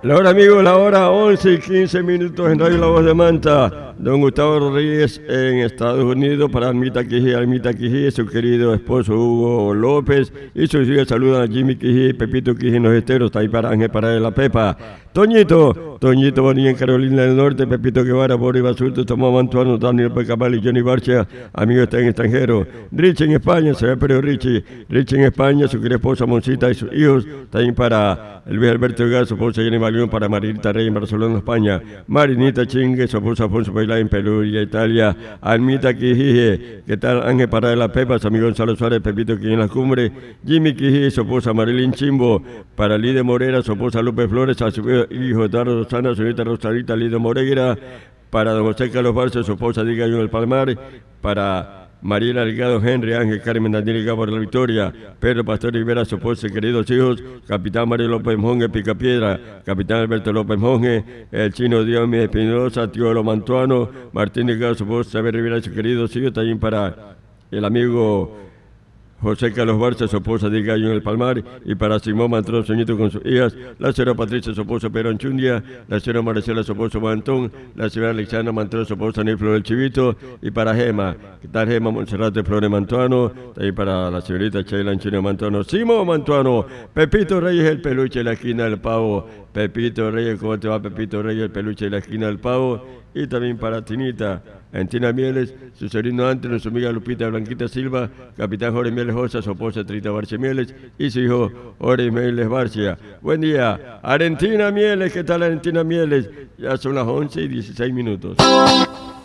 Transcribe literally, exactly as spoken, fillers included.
La hora, amigos, la hora once y quince minutos en Radio La Voz de Manta. Don Gustavo Rodríguez en Estados Unidos para Almita Quijí, Almita Quijí, su querido esposo Hugo López. Y sus hijas saludan a Jimmy Quijí, Pepito Quijí en los esteros, está ahí para Ángel para la Pepa. Toñito, Toñito Bonilla en Carolina del Norte, Pepito Guevara, Boris Basulto, Tomás Mantuano, Daniel Pecabal y Johnny Barcia, amigo está en extranjero. Richie en España, se ve pero Richie, Richie en España, su querida esposa Moncita y sus hijos, también para Luis Alberto Gas, su esposa Jenny Balión, para Marinita Rey en Barcelona, España, Marinita Chingue, su esposa Alfonso Bailá en Perú y Italia, Almita Quijije, ¿qué tal? Ángel Parada de la Pepa, su amigo Gonzalo Suárez, Pepito Quijije en la cumbre, Jimmy Quijije, su esposa Marilyn Chimbo, para Lide Morera, su esposa López Flores, a su hijo Eduardo Rosana, su señorita Rosalita Lido Moreira, para don José Carlos Barça, su esposa Diga Yo del Palmar, para Mariela Delgado, Henry, Ángel, Carmen, Daniel y Gabo de la Victoria, Pedro Pastor Rivera, su esposa, queridos hijos, Capitán Mario López Monge, Picapiedra, Capitán Alberto López Monge, el chino Diomi Espinosa, tío Lo Mantuano, Martín Delgado, su esposa, Saber Rivera, sus queridos hijos, también para el amigo José Carlos Barça, su esposa de Gallo en el Palmar, y para Simón Mantrón Soñito con sus hijas, la señora Patricia, su esposo Pedro Anchundia, la señora Maricela, su esposo Mantón, la señora Alexandra Mantrón, su esposa Niflo del Chivito, y para Gema, ¿qué tal Gema Montserrat de Flores Mantuano? También para la señorita Sheila Anchundia Mantuano, Simón Mantuano, Pepito Reyes, el peluche de la esquina del pavo, Pepito Reyes, ¿cómo te va Pepito Reyes, el peluche de la esquina del pavo? Y también para Tinita, Antina Mieles, su sobrino Anteno, su amiga Lupita Blanquita Silva, Capitán Jorge Mieles Josa, su esposa Trita Barcia Mieles y su hijo Jorge Mieles Barcia. Buen día, Arentina Mieles, ¿qué tal Arentina Mieles? Ya son las once y dieciséis minutos.